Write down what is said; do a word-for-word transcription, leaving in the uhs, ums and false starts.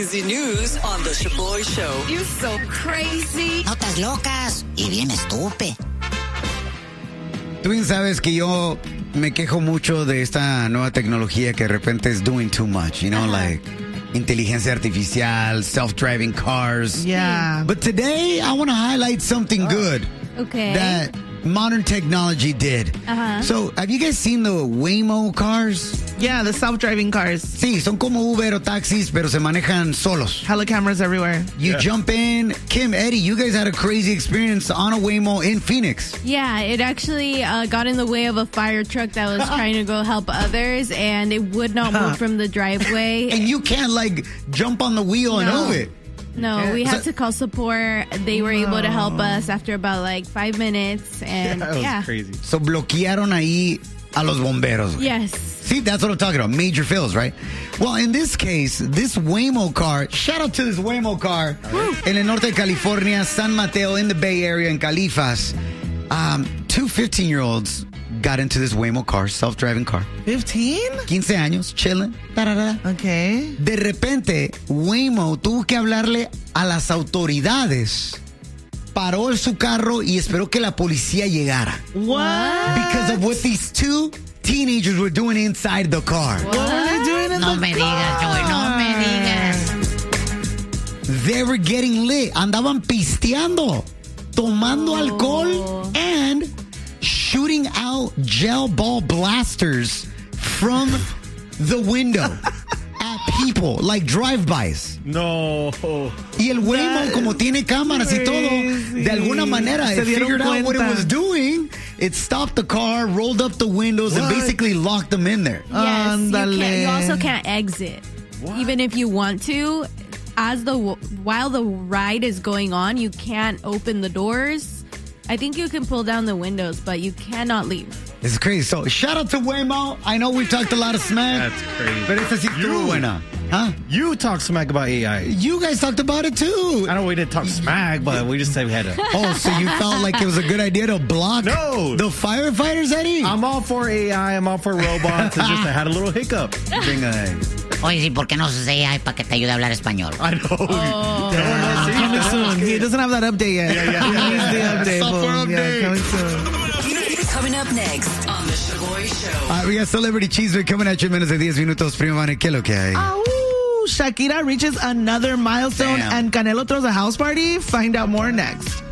crazy news on the Shaboy Show. You're so crazy. Notas locas y bien estúpido. Tú bien sabes que yo me quejo mucho de esta nueva tecnología que de repente es doing too much, you know, uh-huh. like inteligencia artificial, self-driving cars. Yeah. But today I want to highlight something oh. good. Okay. That modern technology did. Uh-huh. So, have you guys seen the Waymo cars? Yeah, the self-driving cars. Sí, son como Uber o taxis, pero se manejan solos. Hella cameras everywhere. You yeah. jump in. Kim, Eddie, you guys had a crazy experience on a Waymo in Phoenix. Yeah, it actually uh, got in the way of a fire truck that was trying to go help others, and it would not move from the driveway. And you can't, like, jump on the wheel no. and move it. No, we had to call support. They were able to help us after about like five minutes. And yeah, that was yeah. crazy. So bloquearon ahí a los bomberos. Yes. See, that's what I'm talking about. Major fills, right? Well, in this case, this Waymo car, shout out to this Waymo car right. in the norte de California, San Mateo, in the Bay Area, in Califas. Um, two fifteen-year-olds got into this Waymo car, self-driving car. fifteen? quince años, chilling. Da-da-da. Okay. De repente, Waymo tuvo que hablarle a las autoridades. Paró su carro y esperó que la policía llegara. What? Because of what these two teenagers were doing inside the car. What, what were they doing in no the me car? digas, Joey, no me digas. They were getting lit. Andaban pisteando, tomando oh. alcohol, and shooting out gel ball blasters from the window at people, like drive-bys. No. Y el Waymo, como tiene cámaras y todo, de alguna manera, it figured out what it was doing. It stopped the car, rolled up the windows, what? and basically locked them in there. Yes, you, Andale. can't, you also can't exit. What? Even if you want to. As the while the ride is going on, you can't open the doors. I think you can pull down the windows, but you cannot leave. It's crazy. So, shout out to Waymo. I know we've talked a lot of smack. That's crazy. But esta sí estuvo buena. Huh? You talked smack about A I. You guys talked about it too. I know we didn't talk smack, but we just said we had to. Oh, so you felt like it was a good idea to block no. the firefighters, Eddie? I'm all for A I. I'm all for robots. It's just I had a little hiccup. Bring a... Oye, sí, ¿por qué no usas A I para que te ayude a hablar español? I know. Oh. No, no, see, coming soon. He doesn't have that update yet. Yeah, yeah, yeah. He needs the update. Software boom. update. Yeah, coming soon. Coming up next on the Shaboy Show. Uh, we got Celebrity Cheeseman coming at you in minutes de diez minutos. Prima Vane, ¿qué es lo que hay? Au! Shakira reaches another milestone Damn. and Canelo throws a house party. Find out more next.